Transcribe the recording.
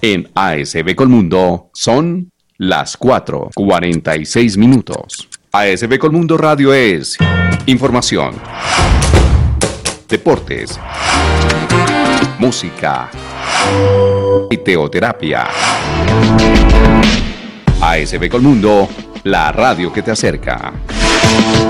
En ASB Colmundo son las 4:46. ASB Colmundo Radio es información, deportes, música y teoterapia. ASB Colmundo, la radio que te acerca.